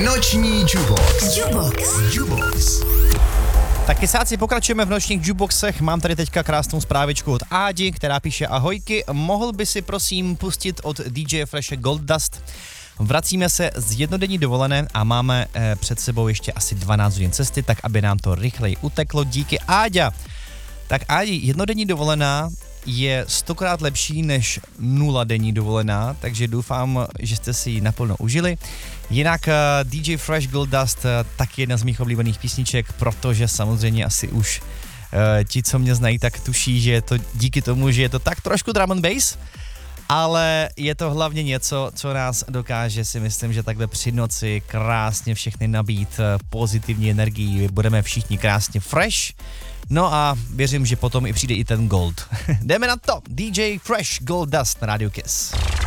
Noční Jubox. Tak kysáci, pokračujeme v nočních jukeboxech. Mám tady teďka krásnou zprávičku od Ádi, která píše: ahojky, mohl by si prosím pustit od DJ Freshe Gold Dust? Vracíme se z jednodenní dovolené a máme před sebou ještě asi 12 hodin cesty, tak aby nám to rychleji uteklo. Díky, Áďa. Tak Ádi, jednodenní dovolená je 100krát lepší než 0denní dovolená, takže doufám, že jste si ji naplno užili. Jinak DJ Fresh Gold Dust taky jedna z mých oblíbených písniček, protože samozřejmě asi už ti, co mě znají, tak tuší, že je to díky tomu, že je to tak trošku drum and bass, ale je to hlavně něco, co nás dokáže, si myslím, že takhle při noci krásně všechny nabít pozitivní energii, budeme všichni krásně fresh. No a věřím, že potom i přijde i ten gold. Jdeme na to. DJ Fresh Gold Dust na Radio Kiss.